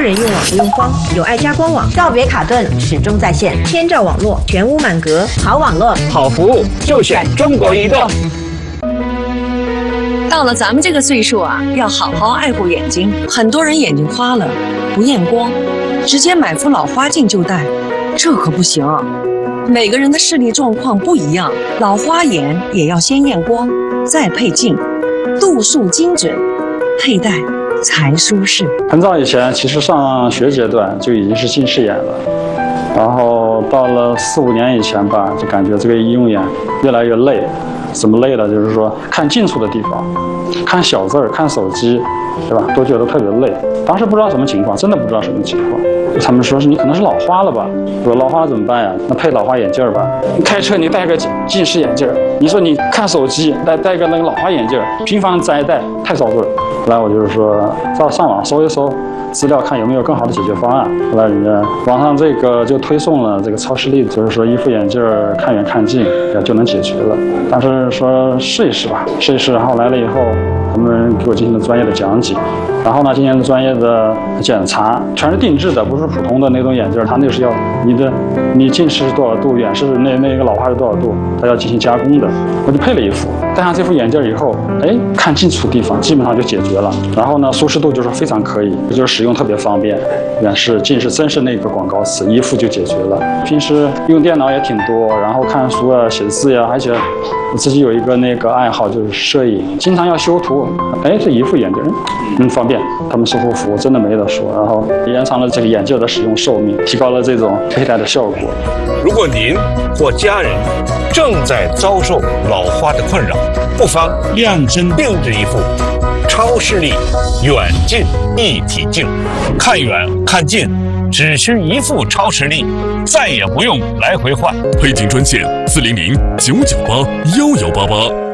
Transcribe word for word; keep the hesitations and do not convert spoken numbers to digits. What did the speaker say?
人用网不用慌，有爱家官网， 告别卡顿，始终在线， 千兆网络，全屋满格， 好网络， 好服务，就选中国移动。 到了咱们这个岁数啊，要好好爱护眼睛。很多人眼睛花了，不验光，直接买副老花镜就戴，这可不行。每个人的视力状况不一样，老花眼也要先验光，再配镜，度数精准，佩戴才舒适。 很早以前，其实上学阶段就已经是近视眼了，然后到了四五年以前吧，就感觉这个医用眼越来越累。怎么累了？就是说看近处的地方，看小字儿，看手机，对吧？都觉得特别累。当时不知道什么情况，真的不知道什么情况。他们说是你可能是老花了吧？我说老花了怎么办呀？那配老花眼镜吧。你开车你戴个近视眼镜，你说你看手机戴戴个那个老花眼镜，频繁摘戴太遭罪。后来我就是说，到上网搜一搜资料，看有没有更好的解决方案。后来人家网上这个就推送了这个超视力，就是说一副眼镜看远看近就能解决了。但是说试一试吧，试一试。然后来了以后，他们给我进行了专业的讲解，然后呢进行了专业的检查，全是定制的，不是普通的那种眼镜。它那是要你的你近视是多少度，远视那那个老花是多少度，它要进行加工的。我就配了一副，戴上这副眼镜以后，哎，看近处地方基本上就解决了。然后呢，舒适度就是非常可以，就是使用特别方便。远视、近视真是那个广告词，一副就解决了。平时用电脑也挺多，然后看书啊、写字呀、啊，而且我自己有一个那个爱好就是摄影，经常要修图。哎，这一副眼镜，嗯，方便。他们售后服务真的没得说，然后延长了这个眼镜的使用寿命，提高了这种佩戴的效果。 如果您或家人正在遭受老花的困扰，不妨量身定制一副超视力远近一体镜，看远看近只需一副超视力，再也不用来回换。 配镜专线：四零零九九八幺幺八八。